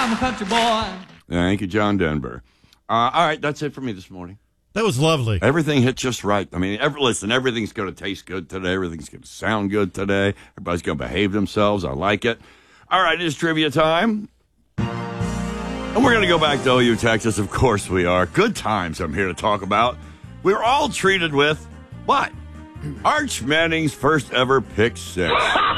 I'm a country boy. Thank you, John Denver. All right, that's it for me this morning. That was lovely. Everything hit just right. I mean, listen, everything's going to taste good today. Everything's going to sound good today. Everybody's going to behave themselves. I like it. All right, it's trivia time. And we're going to go back to OU, Texas. Of course we are. Good times I'm here to talk about. We were all treated with what? Arch Manning's first ever pick six.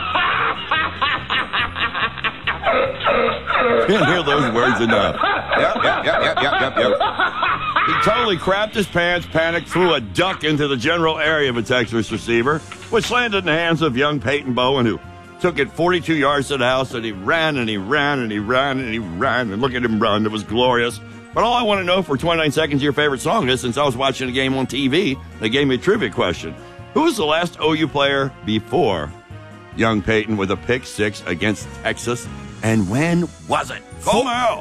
Can't hear those words enough. Yep. He totally crapped his pants, panicked, threw a duck into the general area of a Texas receiver, which landed in the hands of young Peyton Bowen, who took it 42 yards to the house, and he ran, and look at him run. It was glorious. But all I want to know for 29 seconds your favorite song is, since I was watching the game on TV, they gave me a trivia question. Who was the last OU player before young Peyton with a pick six against Texas, and when was it? Call now.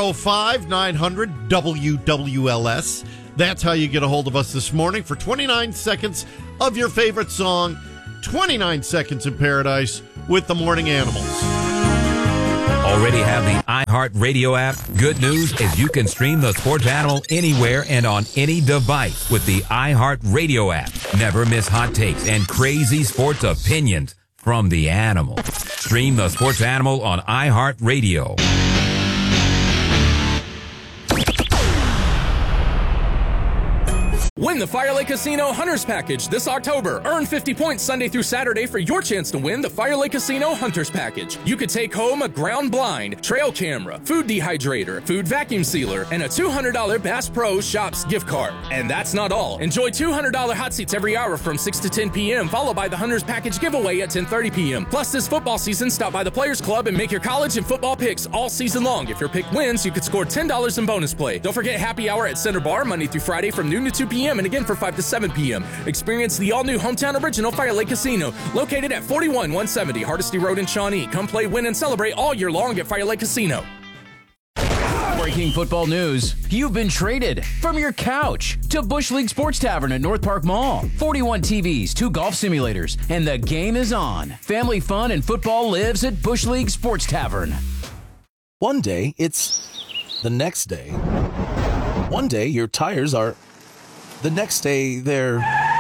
405-900-WWLS. That's how you get a hold of us this morning for 29 seconds of your favorite song. 29 Seconds in Paradise with the Morning Animals. Already have the iHeartRadio app? Good news is you can stream the Sports Animal anywhere and on any device with the iHeartRadio app. Never miss hot takes and crazy sports opinions from the animal. Stream the Sports Animal on iHeartRadio. Win the Fire Lake Casino Hunters Package this October. Earn 50 points Sunday through Saturday for your chance to win the Fire Lake Casino Hunters Package. You could take home a ground blind, trail camera, food dehydrator, food vacuum sealer, and a $200 Bass Pro Shops gift card. And that's not all. Enjoy $200 hot seats every hour from 6 to 10 p.m., followed by the Hunters Package giveaway at 10:30 p.m. Plus, this football season, stop by the Players Club and make your college and football picks all season long. If your pick wins, you could score $10 in bonus play. Don't forget happy hour at Center Bar Monday through Friday from noon to 2 p.m. and again for 5 to 7 p.m. Experience the all-new hometown original Fire Lake Casino, located at 41170 Hardesty Road in Shawnee. Come play, win, and celebrate all year long at Fire Lake Casino. Breaking football news. You've been traded from your couch to Bush League Sports Tavern at North Park Mall. 41 TVs, 2 golf simulators, and the game is on. Family fun and football lives at Bush League Sports Tavern. One day, it's the next day. One day, your tires are... The next day, they're...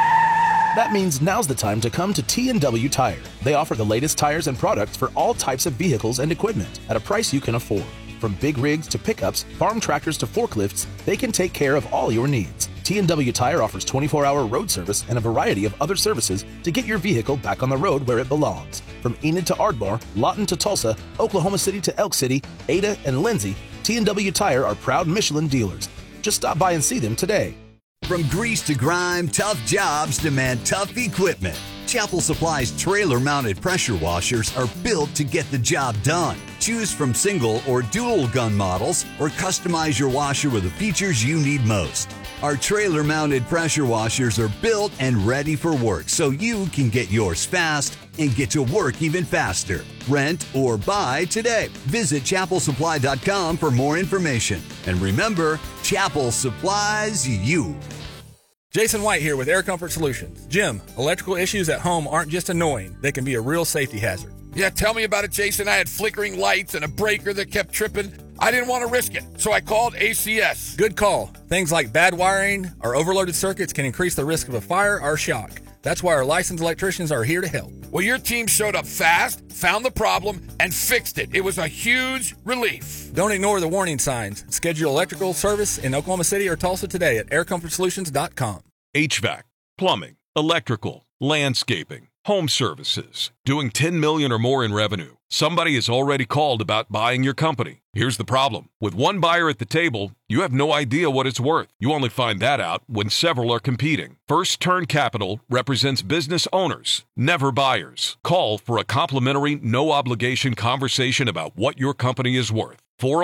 That means now's the time to come to T&W Tire. They offer the latest tires and products for all types of vehicles and equipment at a price you can afford. From big rigs to pickups, farm tractors to forklifts, they can take care of all your needs. T&W Tire offers 24-hour road service and a variety of other services to get your vehicle back on the road where it belongs. From Enid to Ardmore, Lawton to Tulsa, Oklahoma City to Elk City, Ada and Lindsay, T&W Tire are proud Michelin dealers. Just stop by and see them today. From grease to grime, tough jobs demand tough equipment. Chapel Supply's trailer-mounted pressure washers are built to get the job done. Choose from single or dual gun models, or customize your washer with the features you need most. Our trailer-mounted pressure washers are built and ready for work, so you can get yours fast and get to work even faster. Rent or buy today. Visit chapelsupply.com for more information. And remember, Chapel supplies you. Jason White here with Air Comfort Solutions. Jim, electrical issues at home aren't just annoying. They can be a real safety hazard. Yeah, tell me about it, Jason. I had flickering lights and a breaker that kept tripping. I didn't want to risk it, so I called ACS. Good call. Things like bad wiring or overloaded circuits can increase the risk of a fire or shock. That's why our licensed electricians are here to help. Well, your team showed up fast, found the problem, and fixed it. It was a huge relief. Don't ignore the warning signs. Schedule electrical service in Oklahoma City or Tulsa today at aircomfortsolutions.com. HVAC, plumbing, electrical, landscaping, home services, doing $10 million or more in revenue. Somebody has already called about buying your company. Here's the problem. With one buyer at the table, you have no idea what it's worth. You only find that out when several are competing. First Turn Capital represents business owners, never buyers. Call for a complimentary, no-obligation conversation about what your company is worth.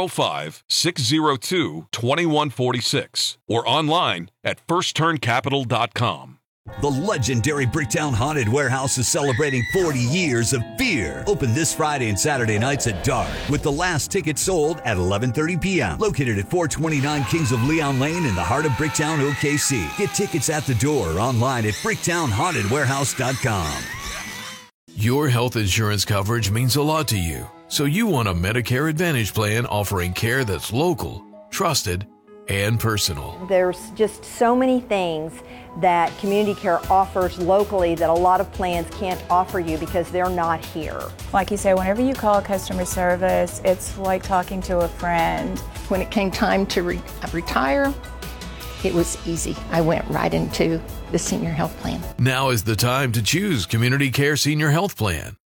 405-602-2146 or online at firstturncapital.com. The legendary Bricktown Haunted Warehouse is celebrating 40 years of fear. Open this Friday and Saturday nights at dark, with the last ticket sold at 11:30 p.m. Located at 429 Kings of Leon Lane in the heart of Bricktown, OKC. Get tickets at the door or online at bricktownhauntedwarehouse.com. Your health insurance coverage means a lot to you. So you want a Medicare Advantage plan offering care that's local, trusted, and personal. There's just so many things that Community Care offers locally that a lot of plans can't offer you because they're not here. Like you say, whenever you call customer service, it's like talking to a friend. When it came time to retire, it was easy. I went right into the senior health plan. Now is the time to choose Community Care Senior Health Plan.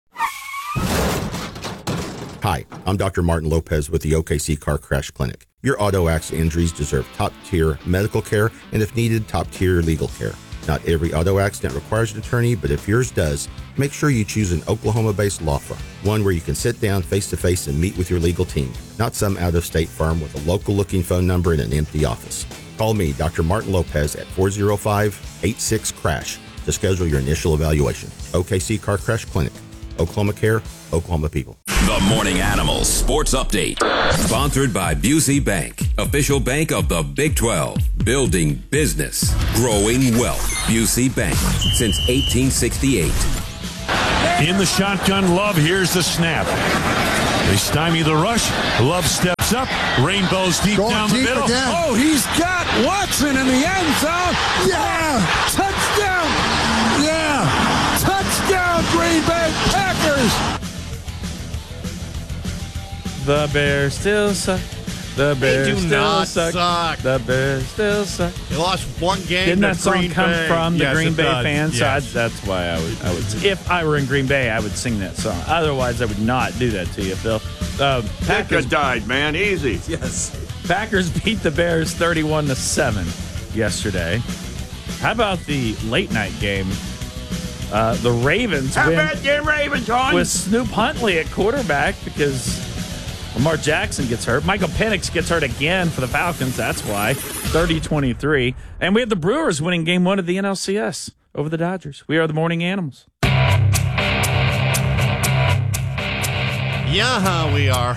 Hi, I'm Dr. Martin Lopez with the OKC Car Crash Clinic. Your auto accident injuries deserve top-tier medical care and, if needed, top-tier legal care. Not every auto accident requires an attorney, but if yours does, make sure you choose an Oklahoma-based law firm, one where you can sit down face-to-face and meet with your legal team, not some out-of-state firm with a local-looking phone number and an empty office. Call me, Dr. Martin Lopez, at 405-86-CRASH to schedule your initial evaluation. OKC Car Crash Clinic. Oklahoma Care, Oklahoma people. The Morning Animals Sports Update. Sponsored by Busey Bank, official bank of the Big 12. Building business, growing wealth. Busey Bank, since 1868. In the shotgun, Love, here's the snap. They stymie the rush. Love steps up. Rainbow's deep down the middle. Again. Oh, he's got Watson in the end zone. Yeah! Touchdown! Yeah! Touchdown, Green Bay Packers! The Bears still suck. The Bears They do still not suck. suck. The Bears still suck. They lost one game. Didn't that to song Green come Bay. from the Yes, Green it Bay does. fans? Yes. So that's why I would. If I were in Green Bay, I would sing that song. Otherwise, I would not do that to you, Phil. Packers died, man. Easy. Yes. Packers beat the Bears 31-7 yesterday. How about the late night game? The Ravens How win about them Ravens, hon? with Snoop Huntley at quarterback because Lamar Jackson gets hurt. Michael Penix gets hurt again for the Falcons. That's why. 30-23. And we have the Brewers winning game 1 of the NLCS over the Dodgers. We are the Morning Animals. Yeah, we are.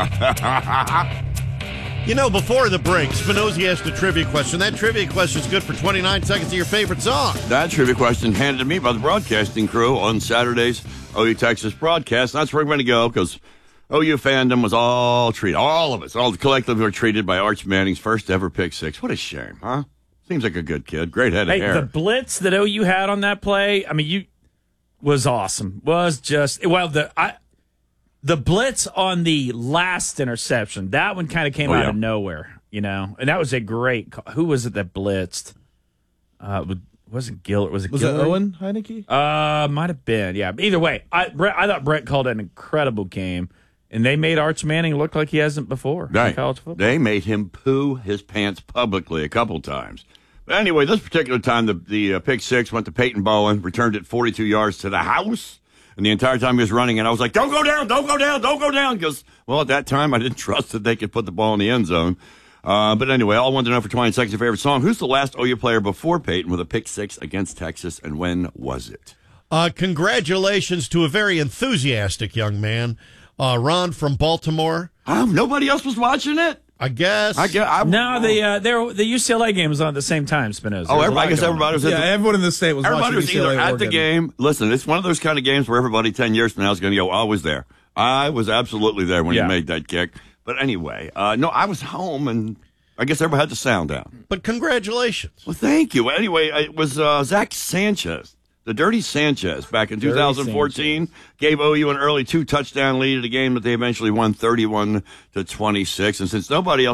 You know, before the break, Spinozzi asked a trivia question. That trivia question is good for 29 seconds of your favorite song. That trivia question handed to me by the broadcasting crew on Saturday's OU Texas broadcast. That's where we're going to go because OU fandom was all treated. All of us, all collectively were treated by Arch Manning's first ever pick six. What a shame, huh? Seems like a good kid. Great head of hair. The blitz that OU had on that play, I mean, was awesome. Was just, well, the blitz on the last interception, that one kind of came out of nowhere, you know? And that was a great call. Who was it that blitzed? Wasn't Gillard? Was it Owen Heineke? Might have been, yeah. Either way, I thought Brett called an incredible game, and they made Arch Manning look like he hasn't before in college football. They made him poo his pants publicly a couple times. But anyway, this particular time, the pick six went to Peyton Bowen, returned it 42 yards to the house. And the entire time he was running, and I was like, don't go down, don't go down, don't go down. Because, well, at that time, I didn't trust that they could put the ball in the end zone. But anyway, all I wanted to know for 20 seconds, your favorite song. Who's the last OU player before Peyton with a pick six against Texas, and when was it? Congratulations to a very enthusiastic young man, Ron from Baltimore. Nobody else was watching it? I guess. No, the UCLA game was on at the same time, Spinoza. Oh, I guess everybody was. Everyone in the state was everybody watching was UCLA either at Oregon. the game. Listen, it's one of those kind of games where everybody 10 years from now is going to go, I was there. I was absolutely there when he made that kick. But anyway, no, I was home, and I guess everybody had the sound down. But congratulations. Well, thank you. Anyway, it was Zach Sanchez, the Dirty Sanchez, back in 2014, gave OU an early 2-touchdown lead at a game that they eventually won 31-26. And since nobody else